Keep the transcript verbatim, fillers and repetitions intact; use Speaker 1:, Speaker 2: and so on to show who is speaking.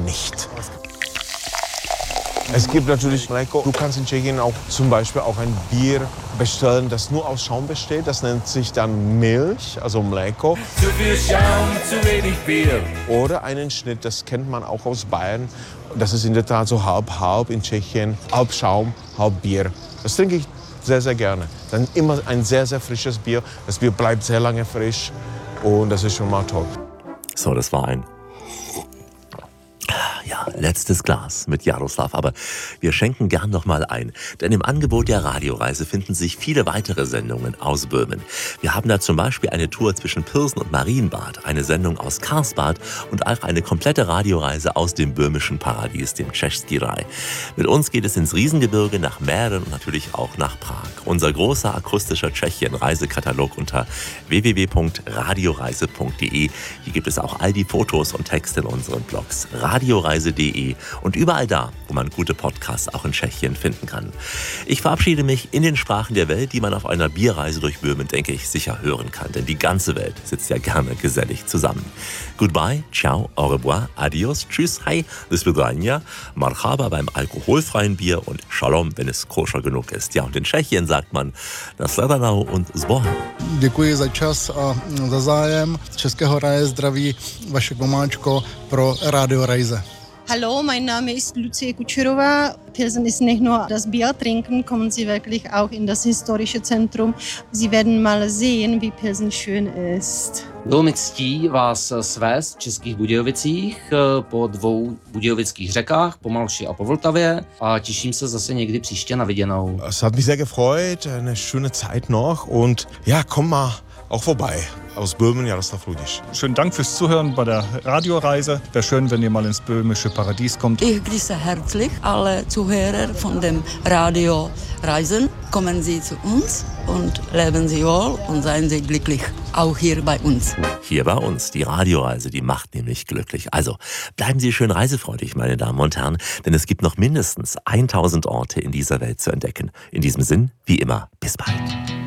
Speaker 1: nicht. Es gibt natürlich Mleko. Du kannst in Tschechien auch zum Beispiel auch ein Bier bestellen, das nur aus Schaum besteht. Das nennt sich dann Milch, also Mleko.
Speaker 2: Zu viel Schaum, zu wenig Bier.
Speaker 1: Oder einen Schnitt, das kennt man auch aus Bayern. Das ist in der Tat so halb-halb in Tschechien. Halb Schaum, halb Bier. Das trinke ich sehr, sehr gerne. Dann immer ein sehr, sehr frisches Bier. Das Bier bleibt sehr lange frisch und das ist schon mal toll.
Speaker 3: So, das war ein ja, letztes Glas mit Jaroslav, aber wir schenken gern noch mal ein, denn im Angebot der Radioreise finden sich viele weitere Sendungen aus Böhmen. Wir haben da zum Beispiel eine Tour zwischen Pirsen und Marienbad, eine Sendung aus Karlsbad und auch eine komplette Radioreise aus dem böhmischen Paradies, dem Český Raj. Mit uns geht es ins Riesengebirge, nach Mähren und natürlich auch nach Prag. Unser großer akustischer Tschechien-Reisekatalog unter w w w punkt radioreise punkt de. Hier gibt es auch all die Fotos und Texte in unseren Blogs. radioreise punkt de und überall da, wo man gute Podcasts auch in Tschechien finden kann. Ich verabschiede mich in den Sprachen der Welt, die man auf einer Bierreise durch Böhmen, denke ich, sicher hören kann, denn die ganze Welt sitzt ja gerne gesellig zusammen. Goodbye, ciao, au revoir, adios, tschüss, hi, do svidania, marhaba beim alkoholfreien Bier und shalom, wenn es koscher genug ist. Ja, und in Tschechien sagt man nasledanou und zbohem.
Speaker 4: Děkuji za čas a za zájem. Z Českého Raje zdraví Vašek Vomáčko pro Radio Reise.
Speaker 5: Hallo, mein Name ist Lucie Kučerová. Pilsen ist nicht nur das Bier trinken, kommen Sie wirklich auch in das historische Zentrum. Sie werden mal sehen, wie Pilsen schön ist.
Speaker 6: Bylo mi ctí vás svést v Českých Budějovicích po dvou budějovických řekách, po Malši a po Vltavě, a těším se zase někdy příště na viděnou.
Speaker 1: Es hat mich sehr gefreut, eine schöne Zeit noch und ja, komm mal auch vorbei. Aus Böhmen, Jaroslav Ludisch.
Speaker 7: Schönen Dank fürs Zuhören bei der Radioreise. Wäre schön, wenn ihr mal ins böhmische Paradies kommt.
Speaker 8: Ich grüße herzlich alle Zuhörer von dem Radio Reisen. Kommen Sie zu uns und leben Sie wohl und seien Sie glücklich. Auch hier bei uns.
Speaker 3: Hier bei uns. Die Radioreise, die macht nämlich glücklich. Also bleiben Sie schön reisefreudig, meine Damen und Herren, denn es gibt noch mindestens tausend Orte in dieser Welt zu entdecken. In diesem Sinn, wie immer, bis bald.